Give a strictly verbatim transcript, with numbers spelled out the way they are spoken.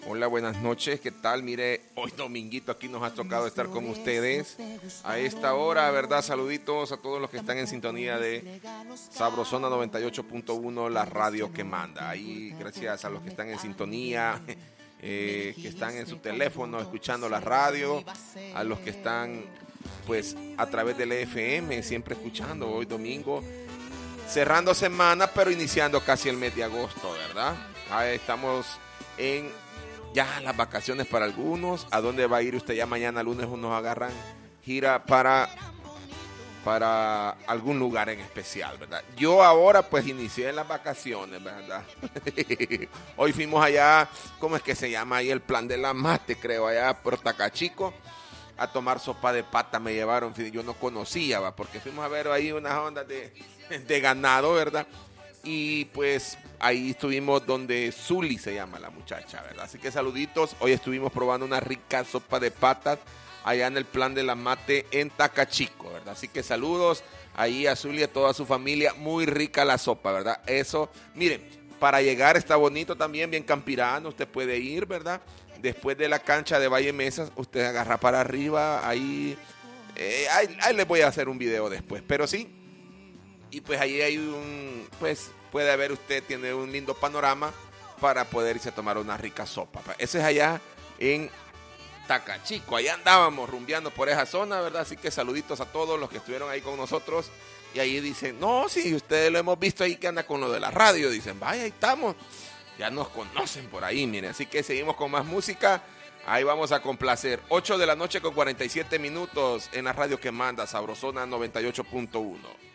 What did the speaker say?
Hola, buenas noches, ¿qué tal? Mire, hoy dominguito aquí nos ha tocado estar con ustedes a esta hora, ¿verdad? Saluditos a todos los que están en sintonía de Sabrosona noventa y ocho punto uno, la radio que manda. Ahí, gracias a los que están en sintonía, eh, que están en su teléfono escuchando la radio, a los que están, pues, a través del F M, siempre escuchando hoy domingo, cerrando semana, pero iniciando casi el mes de agosto, ¿verdad? Ahí estamos en ya las vacaciones para algunos. ¿A dónde va a ir usted? Ya mañana lunes unos agarran gira para, para algún lugar en especial, ¿verdad? Yo ahora pues inicié las vacaciones, ¿verdad? Hoy fuimos allá, ¿cómo es que se llama ahí? El Plan de la Mate, creo, allá por Tacachico, a tomar sopa de pata. Me llevaron, yo no conocía, ¿va? Porque fuimos a ver ahí unas ondas de, de ganado, ¿verdad? Y pues ahí estuvimos donde Zuli se llama la muchacha, ¿verdad? Así que saluditos. Hoy estuvimos probando una rica sopa de patas allá en el Plan de la Mate en Tacachico, ¿verdad? Así que saludos ahí a Zuli y a toda su familia. Muy rica la sopa, ¿verdad? Eso, miren, para llegar está bonito también, bien campirano. Usted puede ir, ¿verdad? Después de la cancha de Valle Mesas, usted agarra para arriba. Ahí, eh, ahí, ahí les voy a hacer un video después, pero sí. Y pues ahí hay un, pues puede ver usted, tiene un lindo panorama para poder irse a tomar una rica sopa. Ese es allá en Tacachico, allá andábamos rumbeando por esa zona, ¿verdad? Así que saluditos a todos los que estuvieron ahí con nosotros. Y ahí dicen, no, sí, ustedes lo hemos visto ahí que anda con lo de la radio. Dicen, vaya, ahí estamos. Ya nos conocen por ahí, miren. Así que seguimos con más música. Ahí vamos a complacer. ocho de la noche con cuarenta y siete minutos en la radio que manda, Sabrosona noventa y ocho punto uno.